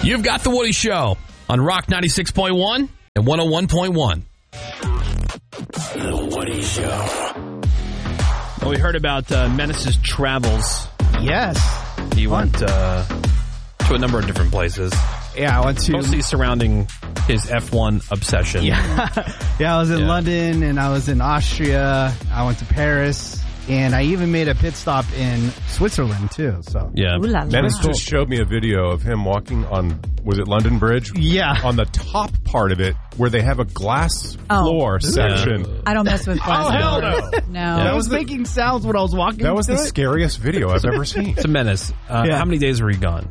You've got The Woody Show on Rock 96.1 and 101.1. The Woody Show. Well, we heard about Menace's travels. Yes. He went to a number of different places. Yeah, I went to... Mostly surrounding his F1 obsession. Yeah, I was in London, and I was in Austria. I went to Paris, and I even made a pit stop in Switzerland, too. So yeah. Menace just showed me a video of him walking on, was it London Bridge? Yeah. On the top part of it, where they have a glass floor section. I don't mess with glass. Oh, hell no. No. I was making sounds when I was walking. That was the scariest video I've ever seen. It's a Menace. How many days were you gone?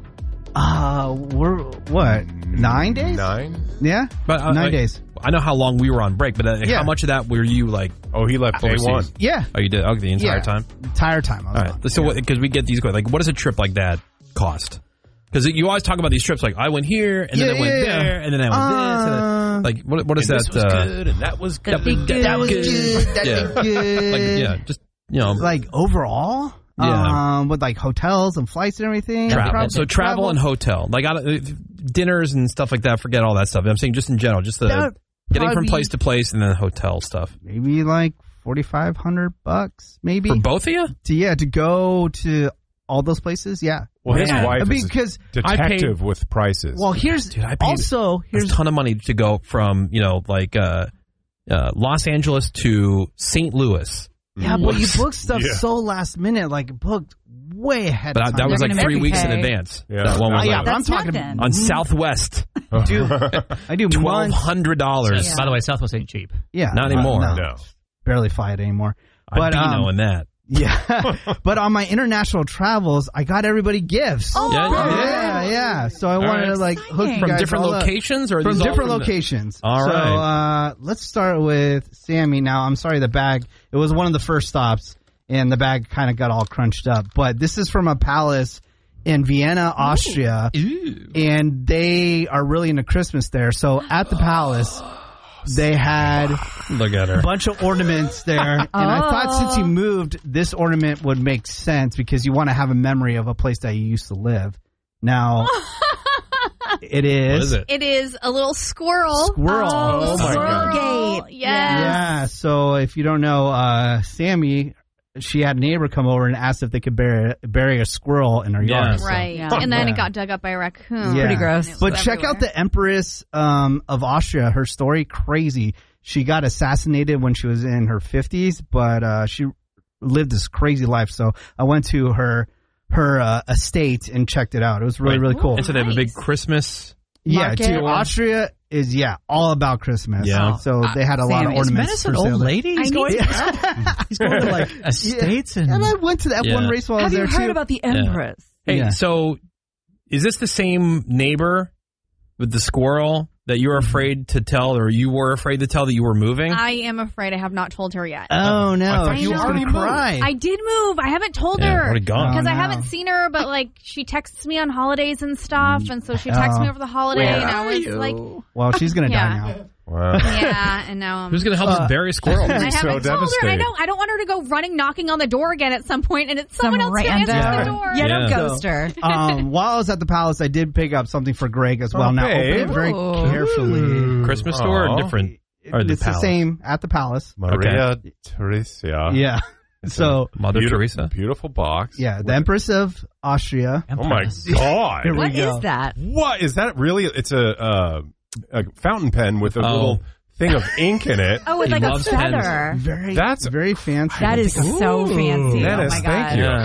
We're, what, 9 days? 9? Yeah, but 9 days. I know how long we were on break, but how much of that were you like? Oh, he left day one. Yeah. Oh, you did? Okay, the entire time? Entire time. All right. So, because we get these, like, what does a trip like that cost? Because you always talk about these trips, like, I went here, and then I went there, and then I went this. And then, like, what is that? This was good, and that was good. That was good. That was good. Like, just, you know. Like, overall? Yeah. With like hotels and flights and everything. Travel. So travel and hotel. Like dinners and stuff like that. Forget all that stuff. I'm saying just in general. Just the getting from place to place and then hotel stuff. Maybe like $4,500 maybe. For both of you? To go to all those places, yeah. Well, his wife is a detective with prices. Well, here's I paid a ton of money to go from, like Los Angeles to St. Louis. Yeah, but you booked stuff so last minute, like booked way ahead of time. But that was like 3 weeks in advance. Yeah, that one was but I'm talking on Southwest. Dude, I do $1,200. By the way, Southwest ain't cheap. Yeah, not anymore. No. Barely fly it anymore. But I'd be knowing that. Yeah, but on my international travels, I got everybody gifts. Oh, yeah. So I wanted to like hook you from guys different locations, or from different locations. All right. So let's start with Sammy. Now, I'm sorry, the bag. It was one of the first stops, and the bag kind of got all crunched up. But this is from a palace in Vienna, Austria, and they are really into Christmas there. So at the palace, they had a bunch of ornaments there. And I thought since you moved, this ornament would make sense because you want to have a memory of a place that you used to live. Now, it is. What is it? It is a little squirrel. Oh my God. Yes. Yeah. So if you don't know, Sammy, she had a neighbor come over and asked if they could bury a squirrel in her yard. Right. Yeah. And then it got dug up by a raccoon. Yeah. Pretty gross. But check out the Empress of Austria. Her story, crazy. She got assassinated when she was in her 50s, but she lived this crazy life. So I went to her estate and checked it out. It was really, really cool. And so they have a big Christmas market. Yeah, Austria is, all about Christmas. Yeah. So they had a lot of ornaments. Is Menace an old lady? He's going to like estates and I went to the F1 race while I was there too. Have you heard about the Empress? Hey, so is this the same neighbor with the squirrel that you were afraid to tell, or you were afraid to tell that you were moving? I am afraid I have not told her yet. Oh, no. I thought You you were already going to cry. I did move. I haven't told her. Already gone. Because I no. haven't seen her, but like she texts me on holidays and stuff, and so she texts me over the holiday, and I was like, well, she's going to die now. Wow. yeah, and now Who's going to help us bury a squirrel? I haven't so told her. devastating. I don't want her to go running, knocking on the door again at some point, and it's someone else who random. answers the door. Yeah, don't Yeah. ghost her. While I was at the palace, I did pick up something for Greg as well. Now, open it very carefully. Christmas store or different? Or It's the same at the palace. Maria Theresia. Yeah. So, Mother Teresa? Beautiful box. yeah, the Empress of Austria. Oh, my God. Here we What go. is that? What? Is that really? It's a fountain pen with a little thing of ink in it. Oh, with He like a loves feather. That's Very fancy. That is so fancy. Dennis, oh my God. thank you.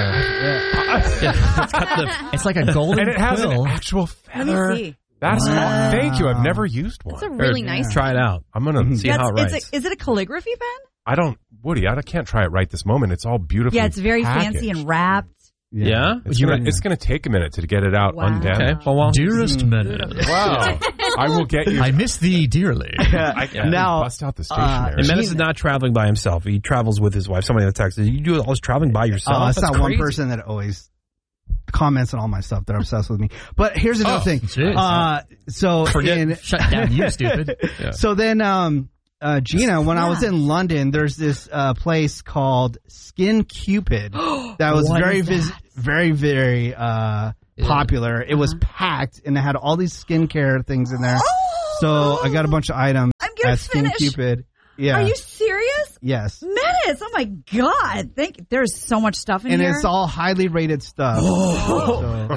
it's like a golden And it has quill. an actual Let me feather. see. That's thank you. I've never used one. It's a really nice. Try it out. I'm gonna See how it writes. Is it a calligraphy pen? I don't, Woody. I can't try it right this moment. It's all beautiful. Yeah, it's very fancy and wrapped. Yeah? It's gonna take a minute to get it out Wow. undamaged. Okay. Well, Dearest Menace, Wow. I will get you. I miss thee dearly. I can Now, bust out the stationery. and Menace is not traveling by himself. He travels with his wife. Somebody in the text says, you do all this traveling by yourself? It's That's not one crazy. person that always comments on all my stuff. They're obsessed with me. But here's another thing. jeez. So Shut down, you stupid. So then, Gina, when I was in London, there's this place called Skin Cupid that was What very, is that? very popular. It was packed, and it had all these skincare things in there. So I got a bunch of items I'm gonna at Skin finish. Cupid. Yeah. Are you serious? Yes. Menace! Oh my God! There's so much stuff in And here. it's all highly rated stuff. So,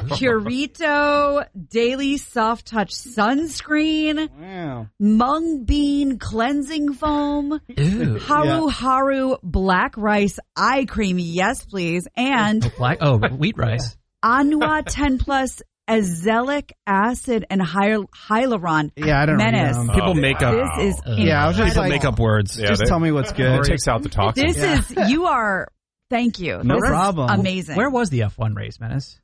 Purito Daily Soft Touch Sunscreen, wow. Mung Bean Cleansing Foam, Haru Haru Black Rice Eye Cream, yes please, and Wheat rice. Anua 10 Plus Azelaic Acid and Hyaluron. Yeah, I don't Menace. know. People make up. This is Yeah, I was just People like, make up words. Yeah, just tell me what's good. It takes out the toxins. This is, you are, thank you. No This is problem. amazing. Where was the F1 race, Menace?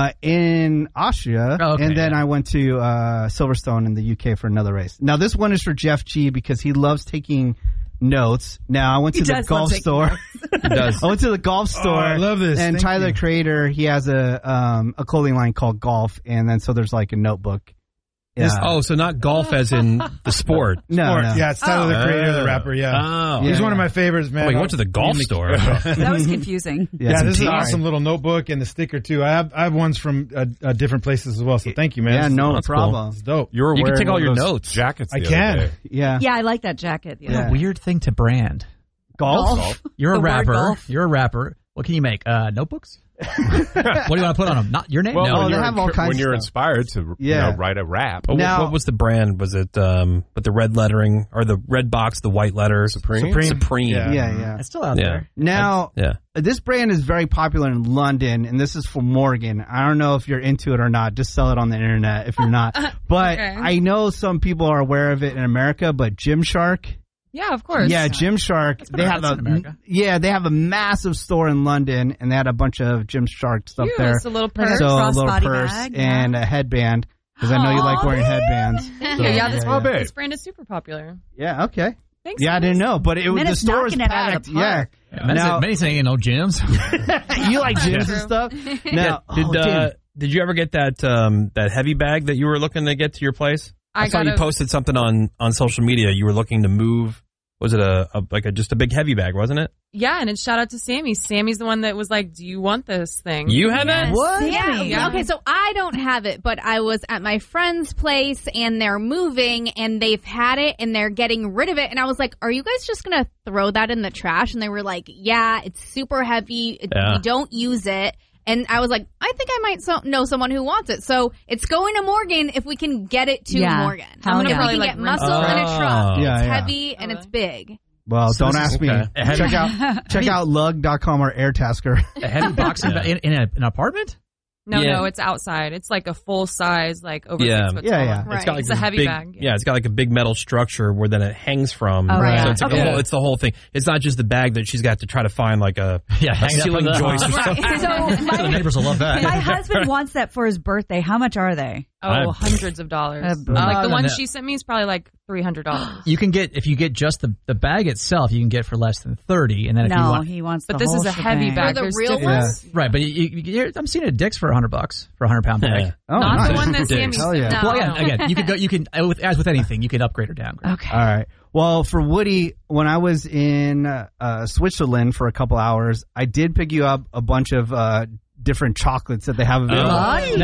In Austria, Oh, okay, and then yeah. I went to Silverstone in the UK for another race. Now this one is for Jeff G because he loves taking notes. Now I went to He the does love golf taking store. It does. I went to the golf store. I love this. And Thank Tyler, you. Creator, he has a clothing line called Golf, and then so there's like a notebook. Yeah. Oh, so not golf as in the sport. No, no. Yeah, it's Tyler the Creator, the rapper. Yeah, Oh. he's Yeah, one of yeah. my favorites, man. Oh, you went to the golf store. That was confusing. Yeah, some this is an tea. awesome little notebook and the sticker too. I have ones from different places as well. So thank you, man. Yeah, no That's problem. It's dope. You were You can wearing take all one your of those notes. jackets. I the can. other day. Yeah. Yeah, I like that jacket. Yeah. What a weird thing to brand. Golf? You're a The word rapper. golf. You're a rapper. What can you make? Notebooks? What do you want to put on them? Not your name? Well, no. Oh, when they you're, have all kinds when of you're stuff. inspired to Yeah. write a rap. But Now- what was the brand? Was it with the red lettering or the red box, the white letters? Supreme? Supreme. Yeah. Yeah. It's still out Yeah. there. Now, Yeah. this brand is very popular in London, and this is for Morgan. I don't know if you're into it or not. Just sell it on the internet if you're not. But Okay. I know some people are aware of it in America, but Gymshark. Yeah, of course. Yeah, Gymshark. They have in America. they have a massive store in London, and they had a bunch of Gymshark stuff Cute. there. It's a little Like purse. So a little crossbody purse bag, and a headband because I know you like wearing headbands. Thank So, you. Yeah, this, How big? this brand is super popular. yeah, okay. Thanks. Yeah, I didn't know, but it was the Menace store was knocking it out of packed. the park. Now- Many saying ain't no gyms. You like gyms and stuff. Now, Did you ever get that heavy bag that you were looking to get to your place? I saw you posted something on social media. You were looking to move. Was it just a big heavy bag, wasn't it? Yeah, and it's shout out to Sammy. Sammy's the one that was like, "Do you want this thing?" You have it? What? Yeah. Yeah. Okay, so I don't have it, but I was at my friend's place and they're moving and they've had it and they're getting rid of it. And I was like, are you guys just going to throw that in the trash? And they were like, yeah, it's super heavy. Yeah. We don't use it. And I was like, I think I might know someone who wants it. So it's going to Morgan if we can get it to Yeah. Morgan. Hell If yeah. we Probably can like get rinse muscle it. and a truck. Yeah, It's yeah. heavy and it's big. Well, So don't this ask is- me. okay. Check out lug.com or Airtasker. A heavy box in an apartment? No, Yeah. no, it's outside. It's like a full size, like over Yeah. 6 foot Yeah, tall. yeah. Right. It's got like It's this a heavy big, bag. Yeah, it's got like a big metal structure where then it hangs from. Oh, Right. So it's like Okay. it's the whole thing. It's not just the bag that she's got to try to find like a Yeah, hang it up ceiling on the- joist or Right. something. So The neighbors will love that. my husband wants that for his birthday. How much are they? Oh, hundreds of dollars. like the no, one no. she sent me is probably like $300. You can get, if you get just the bag itself, you can get for less than 30. And then if you No, want, he wants. But the this whole is a heavy shebang. bag. For the There's real difference. right, but I'm seeing it at Dick's for $100 for a 100-pound bag. Yeah. Oh, Not nice. the one that Sammy Hell sent. yeah. No. Well, again, you can as with anything, you can upgrade or downgrade. Okay. All right. Well, for Woody, when I was in Switzerland for a couple hours, I did pick you up a bunch of different chocolates that they have available. Oh.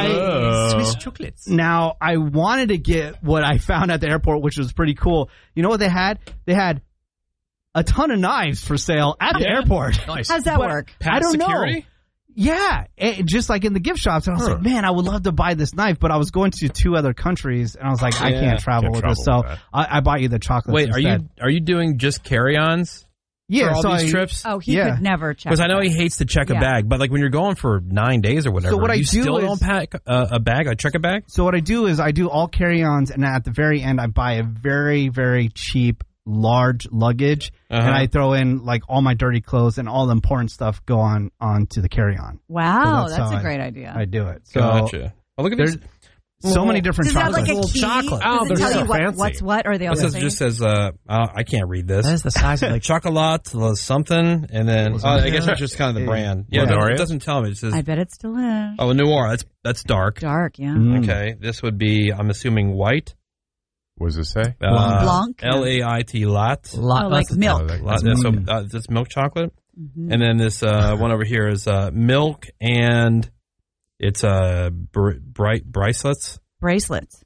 Now, Swiss chocolates. Now, I wanted to get what I found at the airport, which was pretty cool. You know what they had? They had a ton of knives for sale at the airport. Nice. How's that work? I don't security? know. Yeah, just like in the gift shops. And I was like, man, I would love to buy this knife, but I was going to 2 other countries, and I was like, I Yeah. can't travel Can't with this. travel So with I bought you the chocolates Wait, instead. are you doing just carry-ons Yeah, for all so these I- trips? Oh, he Yeah. could never check. Because I know he hates to check a Yeah. bag, but like when you're going for 9 days or whatever, So what I you do still is- don't pack a bag, check a bag? So what I do is I do all carry-ons, and at the very end, I buy a very, very cheap, large luggage, and I throw in like all my dirty clothes and all the important stuff go onto the carry-on. Wow, So that's how a great idea. I do it. So Gotcha. Oh, look at there's these. so many different Does it have chocolates. like a Little key? chocolate. Oh, Does it they're tell so you fancy. what's what? Or they all It the says, same? just says, I can't read this. That is the size of like Chocolat something, and then I guess it's just kind of the brand. Yeah, Lenorius? it doesn't tell me. It says, I bet it's delish. oh, Noir. That's dark. Dark, yeah. Mm. Okay, this would be, I'm assuming, white. What does it say? Blanc. Lait lat. Oh, like milk. Lat, so that's milk chocolate. And then this one over here is milk and It's Bracelets. Bracelets.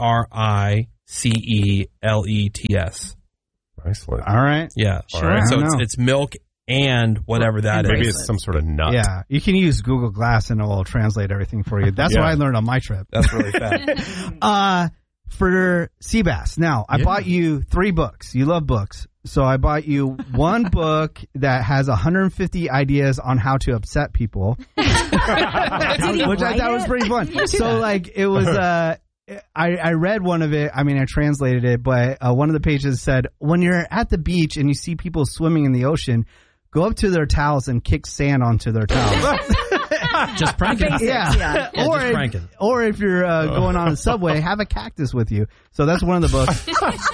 BRICELETS. Bracelet. All right. Yeah. Sure. Right. So it's milk and whatever that is. Maybe it's some sort of nut. Yeah. You can use Google Glass and it will translate everything for you. That's what I learned on my trip. That's really fast. For Seabass. Now, I bought you 3 books. You love books. So I bought you one book that has 150 ideas on how to upset people. Which I thought was pretty fun. So like it was I read one of it. I mean, I translated it, but one of the pages said, when you're at the beach and you see people swimming in the ocean, go up to their towels and kick sand onto their towels. Just pranking. Yeah. Or if you're going on a subway, have a cactus with you. So that's one of the books.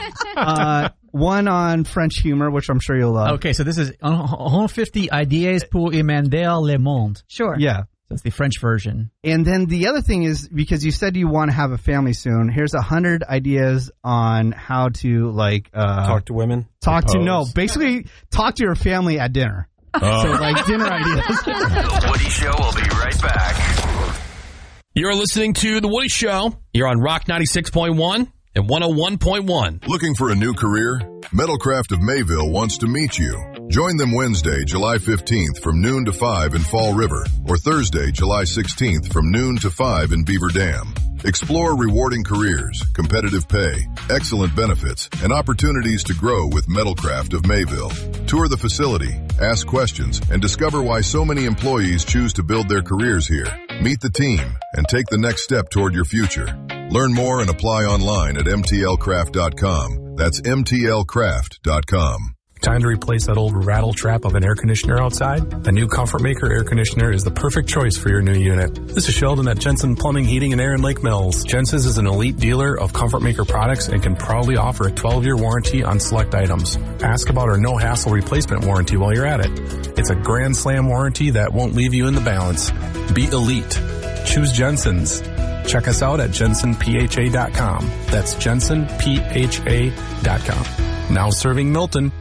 One on French humor, which I'm sure you'll love. Okay, so this is 150 ideas pour émender le monde. Sure. Yeah. That's the French version. And then the other thing is, because you said you want to have a family soon, here's 100 ideas on how to talk to women. Basically talk to your family at dinner. So like dinner ideas. The Woody Show will be right back. You're listening to The Woody Show. You're on Rock 96.1 and 101.1. Looking for a new career? Metalcraft of Mayville wants to meet you. Join them Wednesday, July 15th from noon to 5 in Fall River, or Thursday, July 16th from noon to 5 in Beaver Dam. Explore rewarding careers, competitive pay, excellent benefits, and opportunities to grow with Metalcraft of Mayville. Tour the facility, ask questions, and discover why so many employees choose to build their careers here. Meet the team and take the next step toward your future. Learn more and apply online at mtlcraft.com. That's mtlcraft.com. Time to replace that old rattle trap of an air conditioner outside? A new Comfort Maker air conditioner is the perfect choice for your new unit. This is Sheldon at Jensen Plumbing, Heating, and Air in Lake Mills. Jensen's is an elite dealer of Comfort Maker products and can proudly offer a 12-year warranty on select items. Ask about our no-hassle replacement warranty while you're at it. It's a grand slam warranty that won't leave you in the balance. Be elite. Choose Jensen's. Check us out at jensenpha.com. That's jensenpha.com. Now serving Milton.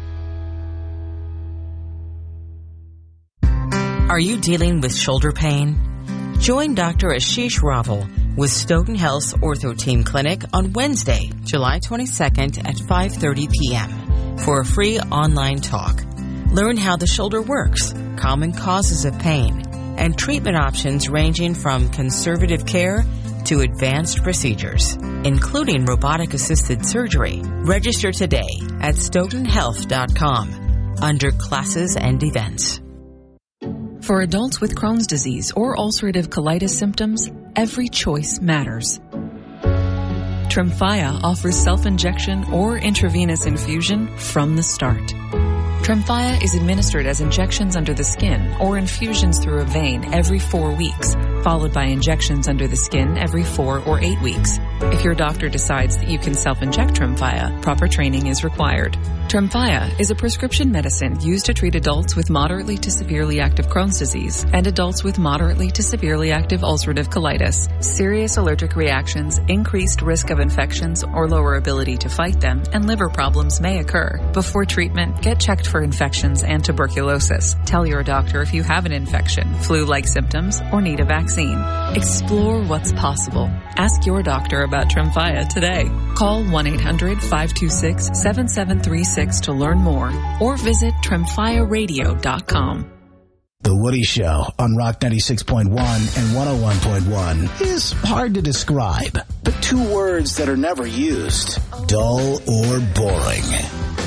Are you dealing with shoulder pain? Join Dr. Ashish Raval with Stoughton Health's Ortho Team Clinic on Wednesday, July 22nd at 5:30 p.m. for a free online talk. Learn how the shoulder works, common causes of pain, and treatment options ranging from conservative care to advanced procedures, including robotic-assisted surgery. Register today at stoughtonhealth.com under classes and events. For adults with Crohn's disease or ulcerative colitis symptoms, every choice matters. Tremfya offers self-injection or intravenous infusion from the start. Tremfya is administered as injections under the skin or infusions through a vein every 4 weeks, followed by injections under the skin every 4 or 8 weeks. If your doctor decides that you can self-inject Tremfya, proper training is required. Tremfya is a prescription medicine used to treat adults with moderately to severely active Crohn's disease and adults with moderately to severely active ulcerative colitis. Serious allergic reactions, increased risk of infections or lower ability to fight them, and liver problems may occur. Before treatment, get checked for infections and tuberculosis. Tell your doctor if you have an infection, flu-like symptoms, or need a vaccine. Explore what's possible. Ask your doctor about Tremfya today. Call 1-800-526-7736 to learn more or visit tremfyaradio.com. The Woody Show on Rock 96.1 and 101.1 is hard to describe, but 2 words that are never used: dull or boring.